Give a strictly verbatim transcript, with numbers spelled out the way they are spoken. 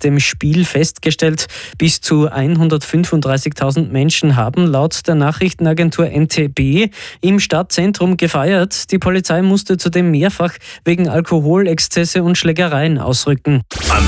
dem Spiel festgestellt. Bis zu hundertfünfunddreißigtausend Menschen haben laut der Nachrichtenagentur N T B im Stadtzentrum gefeiert. Die Polizei musste zudem mehrfach wegen Alkoholexzesse und Schlägereien ausrücken.